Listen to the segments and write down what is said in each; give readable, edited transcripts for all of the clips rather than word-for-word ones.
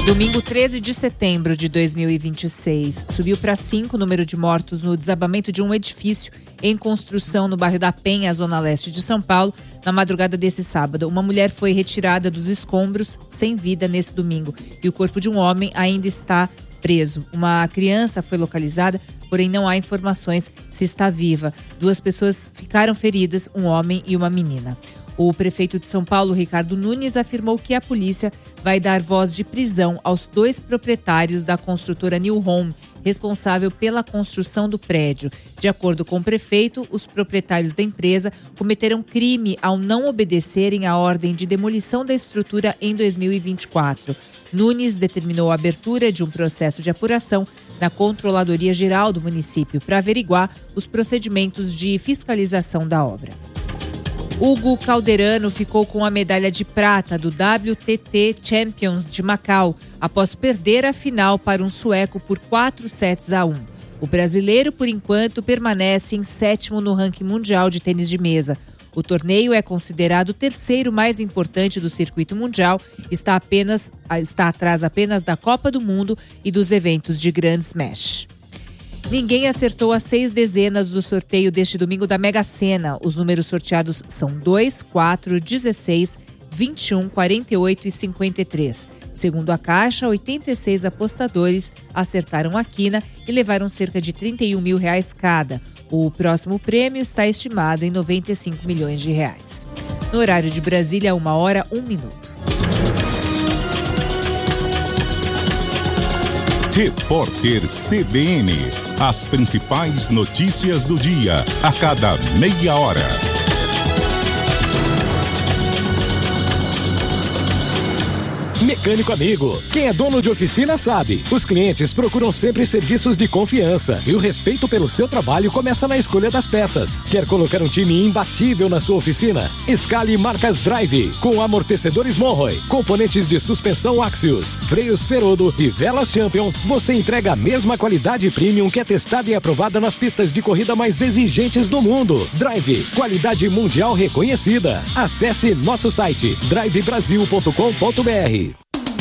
Domingo 13 de setembro de 2026, subiu para 5 o número de mortos no desabamento de um edifício em construção no bairro da Penha, zona leste de São Paulo, na madrugada desse sábado. Uma mulher foi retirada dos escombros sem vida nesse domingo e o corpo de um homem ainda está preso. Uma criança foi localizada, porém não há informações se está viva. 2 pessoas ficaram feridas, um homem e uma menina. O prefeito de São Paulo, Ricardo Nunes, afirmou que a polícia vai dar voz de prisão aos 2 proprietários da construtora New Home, responsável pela construção do prédio. De acordo com o prefeito, os proprietários da empresa cometeram crime ao não obedecerem à ordem de demolição da estrutura em 2024. Nunes determinou a abertura de um processo de apuração na Controladoria Geral do município para averiguar os procedimentos de fiscalização da obra. Hugo Calderano ficou com a medalha de prata do WTT Champions de Macau, após perder a final para um sueco por 4-1. O brasileiro, por enquanto, permanece em 7º no ranking mundial de tênis de mesa. O torneio é considerado o 3º mais importante do circuito mundial, está atrás apenas da Copa do Mundo e dos eventos de Grand Smash. Ninguém acertou as 6 dezenas do sorteio deste domingo da Mega Sena. Os números sorteados são 2, 4, 16, 21, 48 e 53. Segundo a Caixa, 86 apostadores acertaram a quina e levaram cerca de R$31 mil cada. O próximo prêmio está estimado em R$95 milhões. No horário de Brasília, 1h01. Repórter CBN. As principais notícias do dia, a cada meia hora. Mecânico amigo, quem é dono de oficina sabe. Os clientes procuram sempre serviços de confiança e o respeito pelo seu trabalho começa na escolha das peças. Quer colocar um time imbatível na sua oficina? Escale marcas Drive, com amortecedores Monroe, componentes de suspensão Axios, freios Ferodo e velas Champion. Você entrega a mesma qualidade premium que é testada e aprovada nas pistas de corrida mais exigentes do mundo. Drive, qualidade mundial reconhecida. Acesse nosso site drivebrasil.com.br.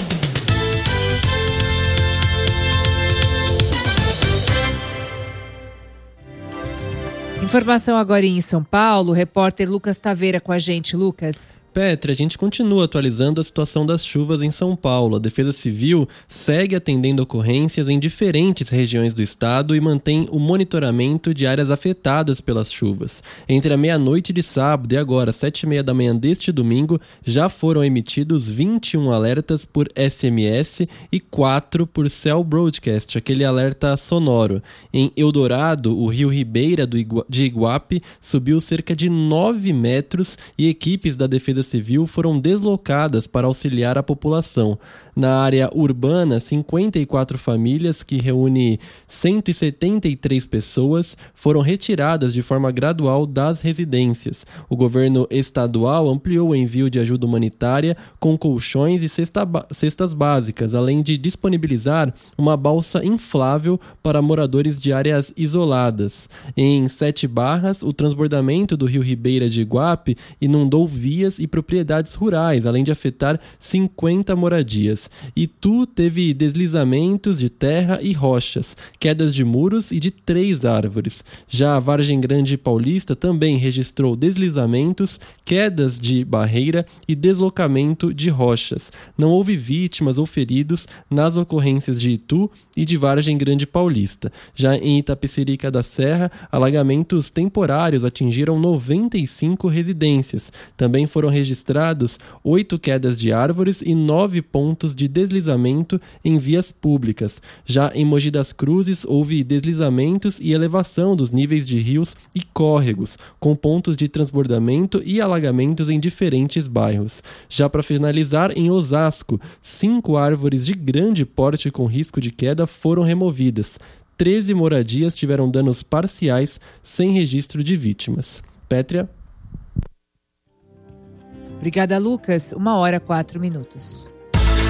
Informação agora em São Paulo, o repórter Lucas Taveira com a gente. Lucas. Petra, a gente continua atualizando a situação das chuvas em São Paulo. A Defesa Civil segue atendendo ocorrências em diferentes regiões do estado e mantém o monitoramento de áreas afetadas pelas chuvas. Entre a meia-noite de sábado e agora, 7h30 da manhã deste domingo, já foram emitidos 21 alertas por SMS e 4 por Cell Broadcast, aquele alerta sonoro. Em Eldorado, o rio Ribeira de Iguape subiu cerca de 9 metros e equipes da Defesa Civil foram deslocadas para auxiliar a população. Na área urbana, 54 famílias, que reúne 173 pessoas, foram retiradas de forma gradual das residências. O governo estadual ampliou o envio de ajuda humanitária com colchões e cestas básicas, além de disponibilizar uma balsa inflável para moradores de áreas isoladas. Em 7 Barras, o transbordamento do rio Ribeira de Iguape inundou vias e propriedades rurais, além de afetar 50 moradias. Itu teve deslizamentos de terra e rochas, quedas de muros e de 3 árvores. Já a Vargem Grande Paulista também registrou deslizamentos, quedas de barreira e deslocamento de rochas. Não houve vítimas ou feridos nas ocorrências de Itu e de Vargem Grande Paulista. Já em Itapecerica da Serra, alagamentos temporários atingiram 95 residências. Também foram registrados 8 quedas de árvores e 9 pontos de deslizamento em vias públicas. Já em Mogi das Cruzes, houve deslizamentos e elevação dos níveis de rios e córregos, com pontos de transbordamento e alagamentos em diferentes bairros. Já para finalizar, em Osasco, 5 árvores de grande porte com risco de queda foram removidas. 13 moradias tiveram danos parciais, sem registro de vítimas. Pétria. Obrigada, Lucas. 1h04.